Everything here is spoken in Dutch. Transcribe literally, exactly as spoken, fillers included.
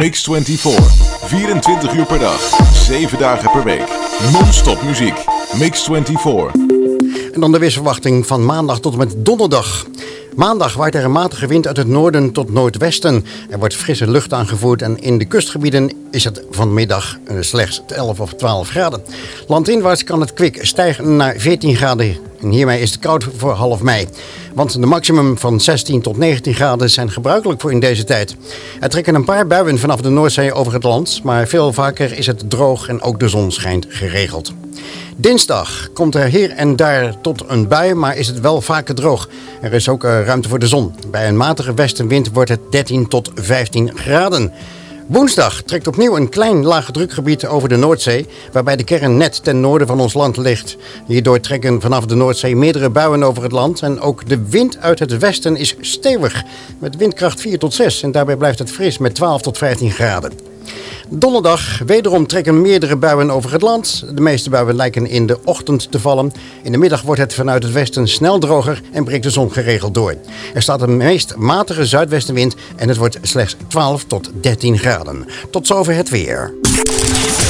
Mix vierentwintig. vierentwintig uur per dag. zeven dagen per week. Non-stop muziek. Mix vierentwintig. En dan de weersverwachting van maandag tot en met donderdag. Maandag waait er een matige wind uit het noorden tot noordwesten. Er wordt frisse lucht aangevoerd en in de kustgebieden is het vanmiddag slechts elf of twaalf graden. Landinwaarts kan het kwik stijgen naar veertien graden. En hiermee is het koud voor half mei. Want de maximum van zestien tot negentien graden zijn gebruikelijk voor in deze tijd. Er trekken een paar buien vanaf de Noordzee over het land, maar veel vaker is het droog en ook de zon schijnt geregeld. Dinsdag komt er hier en daar tot een bui, maar is het wel vaker droog. Er is ook uh, ruimte voor de zon. Bij een matige westenwind wordt het dertien tot vijftien graden. Woensdag trekt opnieuw een klein lage drukgebied over de Noordzee, waarbij de kern net ten noorden van ons land ligt. Hierdoor trekken vanaf de Noordzee meerdere buien over het land en ook de wind uit het westen is stevig, met windkracht vier tot zes en daarbij blijft het fris met twaalf tot vijftien graden. Donderdag wederom trekken meerdere buien over het land. De meeste buien lijken in de ochtend te vallen. In de middag wordt het vanuit het westen snel droger en breekt de zon geregeld door. Er staat een meest matige zuidwestenwind en het wordt slechts twaalf tot dertien graden. Tot zover het weer.